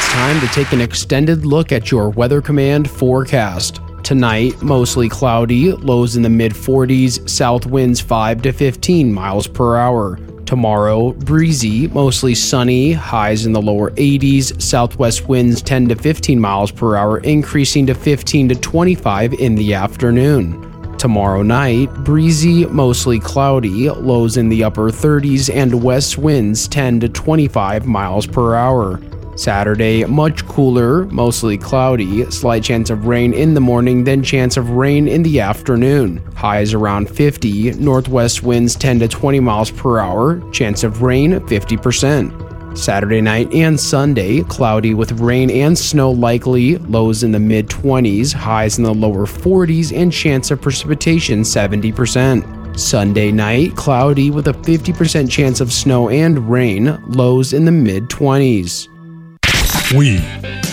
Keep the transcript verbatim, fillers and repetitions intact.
time to take an extended look at your Weather Command forecast. Tonight, mostly cloudy, lows in the mid forties, south winds five to fifteen miles per hour. Tomorrow, breezy, mostly sunny, highs in the lower eighties, southwest winds ten to fifteen miles per hour, increasing to fifteen to twenty-five in the afternoon. Tomorrow night, breezy, mostly cloudy, lows in the upper thirties, and west winds ten to twenty-five miles per hour. Saturday, much cooler, mostly cloudy, slight chance of rain in the morning, then chance of rain in the afternoon. Highs around fifty, northwest winds ten to twenty miles per hour, chance of rain fifty percent. Saturday night and Sunday, cloudy with rain and snow likely, lows in the mid twenties, highs in the lower forties, and chance of precipitation seventy percent. Sunday night, cloudy with a fifty percent chance of snow and rain, lows in the mid twenties. We